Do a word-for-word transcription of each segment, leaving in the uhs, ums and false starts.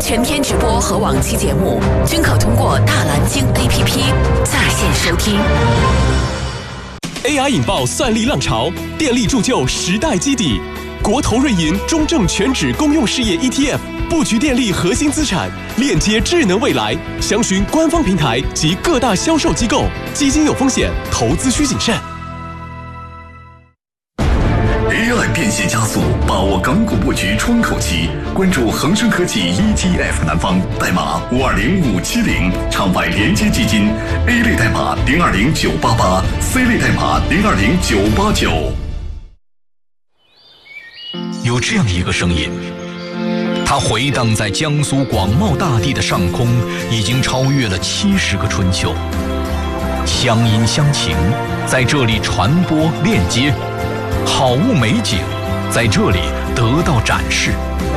全天直播和往期节目均可通过大蓝鲸 A P P 在线收听。 A I 引爆算力浪潮，电力铸就时代基底。国投瑞银中证全指公用事业 E T F 布局电力核心资产，链接智能未来。详询官方平台及各大销售机构。基金有风险，投资需谨慎。 A I 变现加速，把握港股布局窗口期。关注恒生科技 E T F 南方，代码五二零五七零，场外连接基金 A 类代码零二零九八八 ，C 类代码零二零九八九。 有这样一个声音，它回荡在江苏广袤大地的上空，已经超越了七十个春秋。乡音乡情在这里传播链接，好物美景在这里得到展示。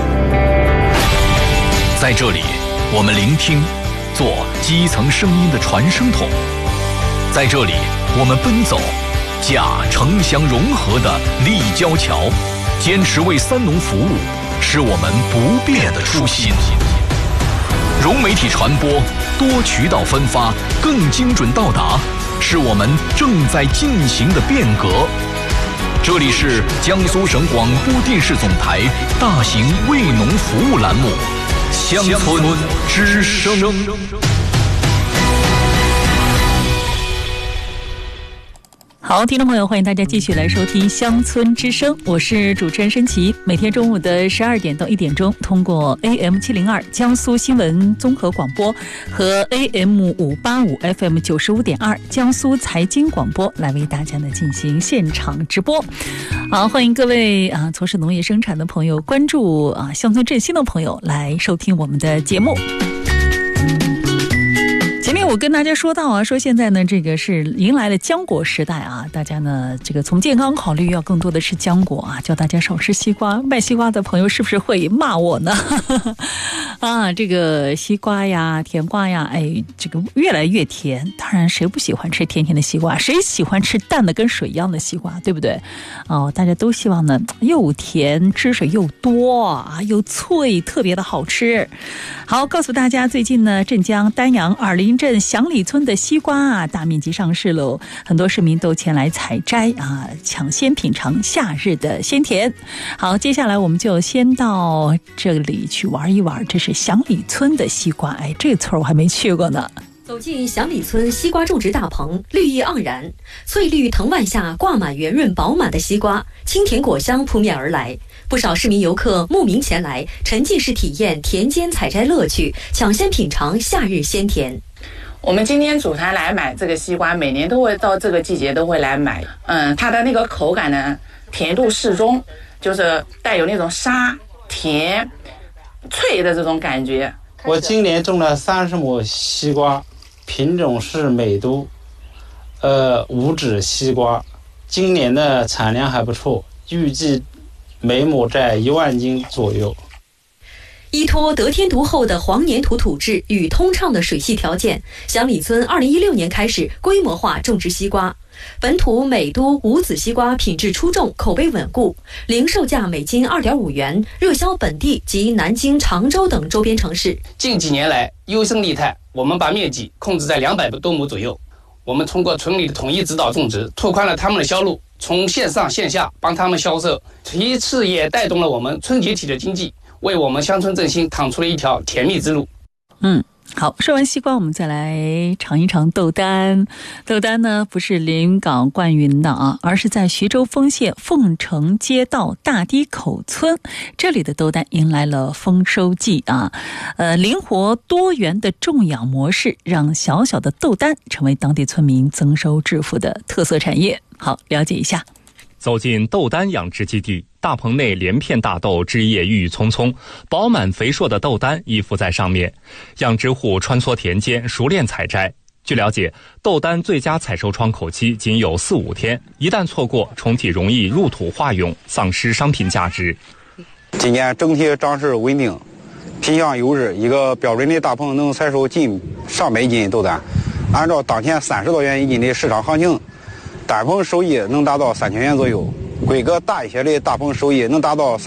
在这里，我们聆听，做基层声音的传声筒；在这里，我们奔走，架城乡融合的立交桥。坚持为三农服务，是我们不变的初心。融媒体传播，多渠道分发，更精准到达，是我们正在进行的变革。这里是江苏省广播电视总台大型为农服务栏目《乡村之声》。 好，听众朋友，欢迎大家继续来收听《乡村之声》，我是主持人申琦。每天中午的十二点到一点钟，通过 A M 七零二江苏新闻综合广播和 A M 五八五 F M 九十五点二江苏财经广播来为大家呢进行现场直播。好，欢迎各位啊从事农业生产的朋友，关注啊乡村振兴的朋友来收听我们的节目。前面我跟大家说到啊，说现在呢，这个是迎来了浆果时代啊，大家呢，这个从健康考虑，要更多的吃浆果啊，叫大家少吃西瓜。卖西瓜的朋友是不是会骂我呢？啊，这个西瓜呀、甜瓜呀，哎，这个越来越甜。当然，谁不喜欢吃甜甜的西瓜？谁喜欢吃淡的跟水一样的西瓜？对不对？哦，大家都希望呢，又甜，汁水又多啊，又脆，特别的好吃。好，告诉大家，最近呢，镇江丹阳二林镇祥里村的西瓜啊，大面积上市喽，很多市民都前来采摘啊，抢先品尝夏日的鲜甜。好，接下来我们就先到这里去玩一玩，这是祥里村的西瓜，哎，这村我还没去过呢。 走进祥里村西瓜种植大棚，绿意盎然，翠绿藤蔓下挂满圆润饱满的西瓜，清甜果香扑面而来。不少市民游客慕名前来，沉浸式体验田间采摘乐趣，抢先品尝夏日鲜甜。 我们今天组团来买这个西瓜，每年都会到这个季节都会来买。嗯，它的那个口感呢，甜度适中，就是带有那种沙甜脆的这种感觉。 我今年种了三十亩西瓜，品种是美都，呃，五指西瓜。今年的产量还不错，预计每亩在一万斤左右。 依托得天独厚的黄粘土土质与通畅的水系条件，祥里村二零一六年开始规模化种植西瓜。本土美都无籽西瓜品质出众，口碑稳固，零售价每斤二点五元，热销本地及南京、常州等周边城市。 近几年来优胜劣汰，我们把面积控制在两百多亩左右。我们通过村里的统一指导种植，拓宽了他们的销路，从线上线下帮他们销售，其次也带动了我们村集体的经济，为我们乡村振兴趟出了一条甜蜜之路。 嗯，好，说完西瓜，我们再来尝一尝豆丹。豆丹呢，不是临港灌云的啊，而是在徐州丰县凤城街道大堤口村，这里的豆丹迎来了丰收季啊。呃，灵活多元的种养模式，让小小的豆丹成为当地村民增收致富的特色产业。好，了解一下。 走进豆丹养殖基地，大棚内连片大豆枝叶郁郁葱葱，饱满肥硕的豆丹依附在上面。养殖户穿梭田间，熟练采摘。据了解，豆丹最佳采收窗口期仅有四五天，一旦错过，虫体容易入土化蛹，丧失商品价值。 今年整体长势稳定，品相优质，一个标准的大棚能采收近上百斤豆丹。按照当前三十多元一斤的市场行情，单棚收益能达到三千元左右，规格大一些的大棚收益能达到